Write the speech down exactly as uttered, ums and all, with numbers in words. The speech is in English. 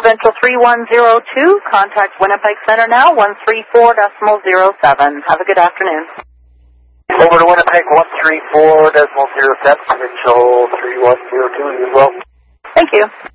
Provincial three one zero two. Contact Winnipeg Center now, one three four decimal zero seven. Have a good afternoon. Over to Winnipeg, one three four decimal zero seven. Provincial three one zero two as well. Thank you.